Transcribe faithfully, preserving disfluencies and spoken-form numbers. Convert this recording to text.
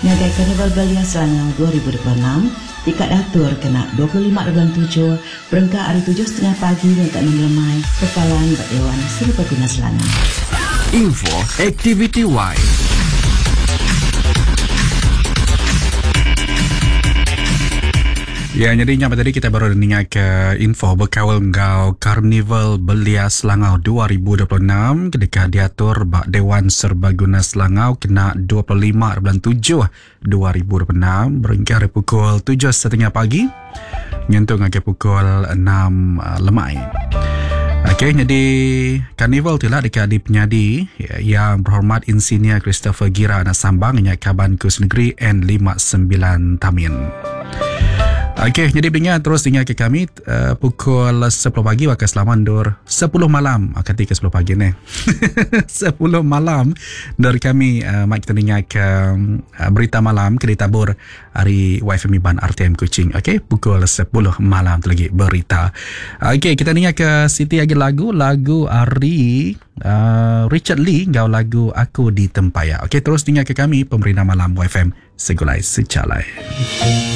Ngagai Karnival Belia Selangor dua ribu dua puluh enam, tiket atur kena dua puluh lima bulan tujuh, berengkak hari tujuh setengah pagi dan tak melemai, Kepala Bat Dewan Serbaguna Selangor. Info Activity Y. Ya, jadi nyampe tadi kita baru dengar ke info berkawal ngau Karnival Belia Selangor dua ribu dua puluh enam ketika diatur Bak Dewan Serbaguna Selangor kena dua puluh lima bulan tujuh dua ribu dua puluh enam berhingga hari pukul tujuh setengah pagi nyentuh ke pukul enam uh, lemai. Okey, jadi Karnival itulah dekat di penyadi ya, yang berhormat Insinyur Christopher Gira nak sambang ingat Kaban Kus Negeri N lima sembilan Tamin. Okey, jadi dengar terus dengar ke kami uh, pukul sepuluh pagi waktu Selamat Dur sepuluh malam akan ke sepuluh pagi ni. sepuluh malam dari kami uh, mak kita dengar ke uh, berita malam ke ditabur hari Y F M Iban R T M Kuching. Okey, pukul sepuluh malam tu lagi berita. Okey, kita dengar ke Siti lagi lagu lagu hari uh, Richard Lee ngau lagu Aku di Tempaya. Okey, terus dengar ke kami pemerintah malam Y F M Segulai Secalai.